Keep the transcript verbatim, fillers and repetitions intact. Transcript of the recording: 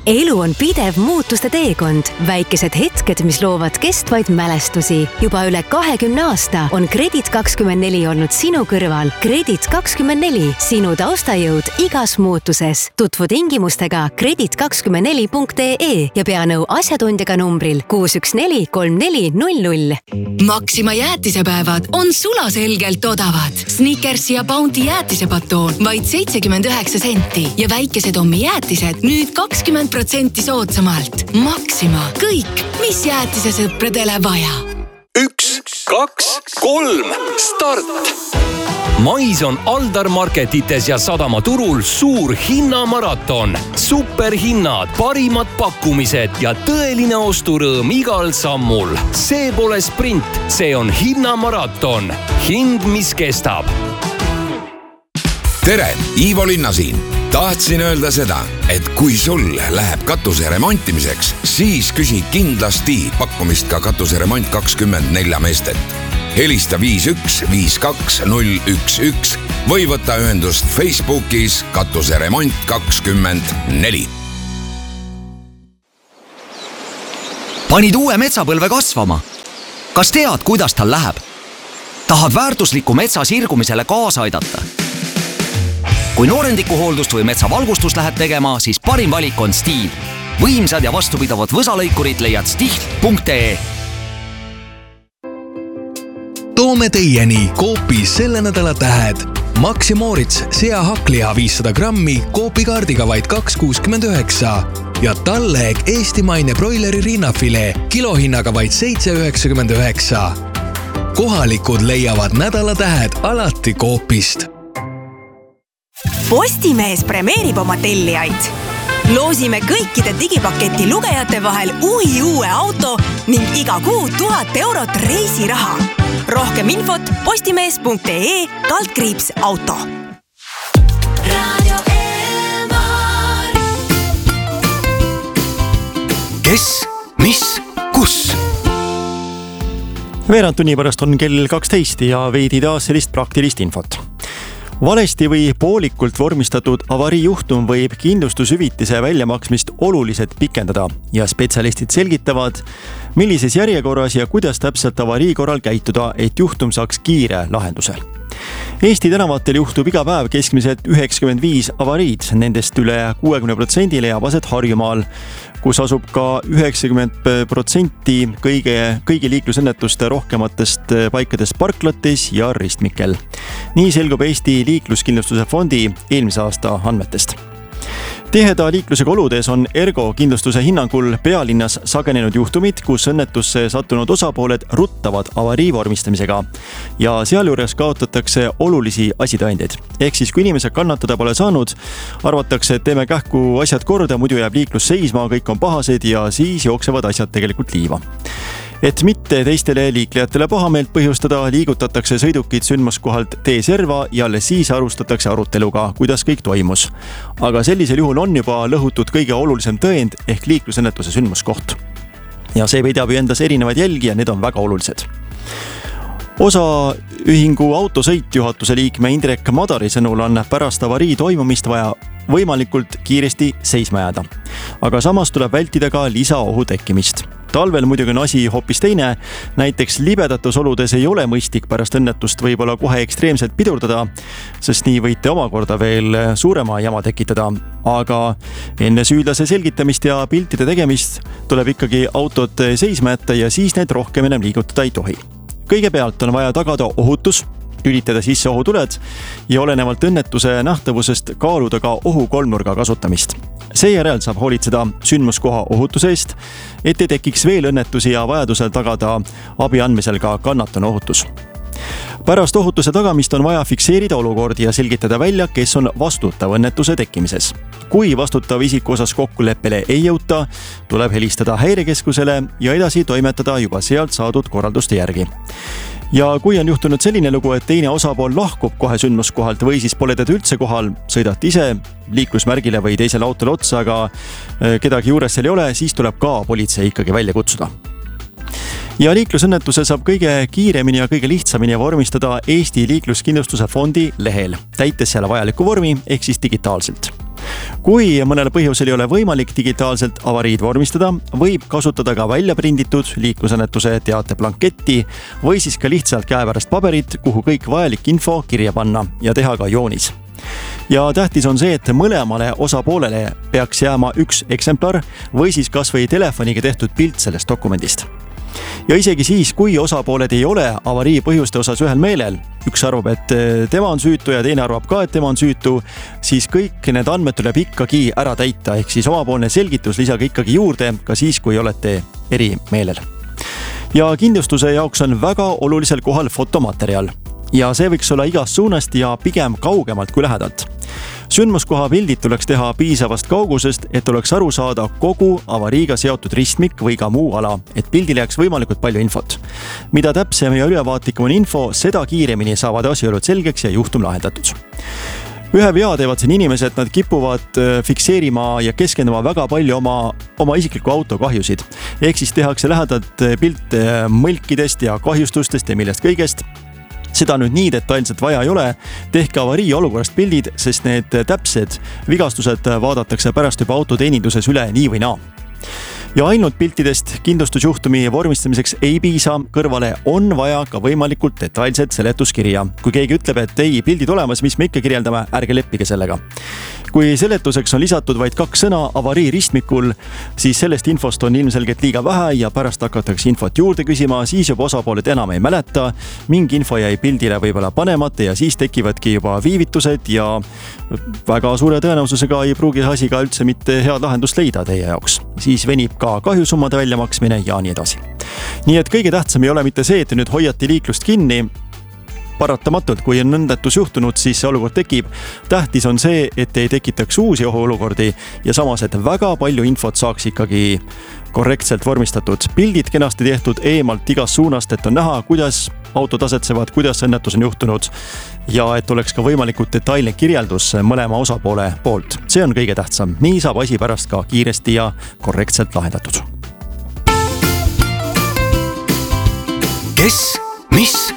elu on pidev muutuste teekond. Väikesed hetked, mis loovad kestvaid mälestusi. Juba üle kahekümne aasta on Kredit kakskümmend neli olnud sinu kõrval. Kredit kakskümmend neli, sinu taustajõud igas muutuses. Tutvu tingimustega kredit kakskümmend neli punkt ee ja pea nõu asjatundjaga numbril kuus üks neli kolm neli null null. Maxima jäätisepäevad on sulaselgelt odavad. Snickers ja Bounty jäätisepatoon vaid seitsekümmend üheksa senti ja väikesed ommi jäätised nüüd kakskümmend protsenti soodsamalt. Maxima. Kõik, mis jäätise sõpradele vaja. Üks, kaks, kolm, start! Mais on Aldar Marketites ja Sadamaturul suur hinnamaraton. Superhinnad, parimad pakkumised ja tõeline osturõõm igal sammul. See pole sprint, see on hinnamaraton. Hind, mis kestab. Tere, Ivo Linna siin. Tahtsin öelda seda, et kui sul läheb katuse remontimiseks, siis küsi kindlasti pakkumist ka katuseremont kakskümmend neli meestet. Helista viis üks viis kaks null üks üks või võta ühendust Facebookis katuseremont kakskümmend neli. Panid uue metsapõlve kasvama. Kas tead, kuidas tal läheb? Tahad väärtusliku metsa sirgumisele kaasa aidata? Kui noorendiku hooldust või metsavalgustust läheb tegema, siis parim valik on Stihl. Võimsad ja vastupidavad võsalõikurid leiad stihl punkt ee. Toome teieni Coopis selle nädala tähed. Maxi Moritz sea hakkliha viissada grammi Coopi-kaardiga vaid kaks kuuskümmend üheksa ja Talleg eestimaine broileri rinnafilee kilohinnaga vaid seitse üheksakümmend üheksa. Kohalikud leiavad nädala tähed alati Coopist. Postimees premeerib oma tellijaid. Loosime kõikide digipaketi lugejate vahel uhi uue auto ning iga kuu tuhat eurot reisiraha. Rohkem infot postimees punkt ee kaldkriips auto. Radio Elmar. Kes? Mis? Kus? Veerand tunni pärast on kell kaksteist ja veidi taas sellist praktilist infot. Valesti või poolikult vormistatud avariijuhtum võib kindlustushüvitise väljamaksmist oluliselt pikendada ja spetsialistid selgitavad, millises järjekorras ja kuidas täpselt avarii korral käituda, et juhtum saaks kiire lahenduse. Eesti tänavatel juhtub iga päev keskmiselt üheksakümmend viis avariid, nendest üle kuuekümne protsendi leiab aset Harjumaal, kus asub ka üheksakümmend protsenti kõige, kõigi liiklusõnnetuste rohkematest paikadest parklates ja ristmikel. Nii selgub Eesti Liikluskindlustuse fondi eelmise aasta andmetest. Tiheda liiklusega oludes on Ergo kindlustuse hinnangul pealinnas sagenenud juhtumid, kus õnnetusse sattunud osapooled ruttavad avarii vormistamisega ja sealjuures kaotatakse olulisi asitõendeid. Ehk siis, kui inimesed kannatada pole saanud, arvatakse, et teeme kähku asjad korda, muidu jääb liiklus seisma, kõik on pahased ja siis jooksevad asjad tegelikult liiva. Et mitte teistele liiklejatele pahameelt põhjustada, liigutatakse sõidukid sündmuskohalt teeserva ja alles siis arustatakse aruteluga, kuidas kõik toimus. Aga sellisel juhul on juba lõhutud kõige olulisem tõend ehk liiklusõnnetuse sündmuskoht. Ja see peidab ju endas erinevaid jälgi ja need on väga olulised. Osa ühingu autosõit juhatuse liikme Indrek Madari sõnul on pärast avarii toimumist vaja võimalikult kiiresti seisma jääda. Aga samas tuleb vältida ka lisaohu tekkimist. Talvel muidugi on asi hoopis teine, näiteks libedatus oludes ei ole mõistlik pärast õnnetust võib-olla kohe ekstreemselt pidurdada, sest nii võite omakorda veel suurema jama tekitada. Aga enne süüdlase selgitamist ja piltide tegemist tuleb ikkagi autod seisma jätta ja siis need rohkem enam liigutada ei tohi. Kõigepealt on vaja tagada ohutus, lülitada sisse ohutuled ja olenevalt õnnetuse nähtavusest kaaluda ka ohu kolmnurga kasutamist. Seejärel saab hoolitseda sündmuskoha ohutuse eest, et ei tekiks veel õnnetusi ja vajadusel tagada abi andmisel ka kannatanu ohutus. Pärast ohutuse tagamist on vaja fikseerida olukord ja selgitada välja, kes on vastutav õnnetuse tekkimises. Kui vastutav isiku osas kokkuleppele ei jõuta, tuleb helistada häirekeskusele ja edasi toimetada juba sealt saadud korralduste järgi. Ja kui on juhtunud selline lugu, et teine osapool lahkub kohe sündmuskohalt või siis pole teda üldse kohal, sõidate ise liiklusmärgile või teisele autole otsa, aga kedagi juures seal ei ole, siis tuleb ka politsei ikkagi välja kutsuda. Ja liiklusõnnetuse saab kõige kiiremini ja kõige lihtsamini vormistada Eesti Liikluskindlustuse fondi lehel, täites seal vajaliku vormi ehk siis digitaalselt. kui mõnel põhjusel ei ole võimalik digitaalselt avariid vormistada, võib kasutada ka välja prinditud liiklusõnnetuse teate blanketti või siis ka lihtsalt käepärast paberit, kuhu kõik vajalik info kirja panna ja teha ka joonis. Ja tähtis on see, et mõlemale osapoolele peaks jääma üks eksemplar või siis kas või telefoniga tehtud pilt sellest dokumendist. Ja isegi siis, kui osapooled ei ole avarii põhjuste osas ühel meelel, üks arvab, et tema on süütu ja teine arvab ka, et tema on süütu, siis kõik need andmed tuleb ikkagi ära täita, ehk siis omapoolne selgitus lisaga ikkagi juurde, ka siis, kui olete eri meelel. Ja kindlustuse jaoks on väga olulisel kohal fotomaterjal ja see võiks olla igast suunast ja pigem kaugemalt kui lähedalt. Sündmuskoha pildid tuleks teha piisavast kaugusest, et oleks aru saada kogu avariiga seotud ristmik või ka muu ala, et pildil jääks võimalikult palju infot. Mida täpsem ja ülevaatlikum on info, seda kiiremini saavad asjaolud selgeks ja juhtum lahendatud. Ühe vea teevad siin inimesed, nad kipuvad fikseerima ja keskenduma väga palju oma, oma isikliku auto kahjusid. Ehk siis tehakse lähedalt pilte mõlkidest ja kahjustustest ja millest kõigest. Seda nüüd nii detailselt vaja ei ole, tehke avarii olukorrast pildid, sest need täpsed vigastused vaadatakse pärast juba autoteeninduses üle nii või naa. Ja ainult piltidest kindlustusjuhtumi vormistamiseks ei piisa, kõrvale on vaja ka võimalikult detailset seletuskirja. Kui keegi ütleb, et ei, pildid olemas, mis me ikka kirjeldame, ärge leppige sellega. Kui seletuseks on lisatud vaid kaks sõna avarii ristmikul, siis sellest infost on ilmselgelt liiga vähe ja pärast hakatakse infot juurde küsima, siis juba osapooled enam ei mäleta, mingi info jäi pildile võib-olla panemata ja siis tekivadki juba viivitused ja väga suure tõenäosusega ei pruugi asi ka üldse mitte head lahendust leida teie jaoks. Siis venib ka kahjusummade väljamaksmine ja nii edasi. Nii et kõige tähtsam ei ole mitte see, et nüüd hoiati liiklust kinni. Paratamatult, kui on õnnetus juhtunud, siis see olukord tekib. Tähtis on see, et ei tekitaks uusi ohuolukordi ja samas, et väga palju infot saaks ikkagi korrektselt vormistatud. Pildid kenasti tehtud eemalt igast suunast, et on näha, kuidas auto tasetsevad, kuidas õnnetus on juhtunud ja et oleks ka võimalikult detailne kirjeldus mõlema osapoole poolt. See on kõige tähtsam. Nii saab asi pärast ka kiiresti ja korrektselt lahendatud. Kes, mis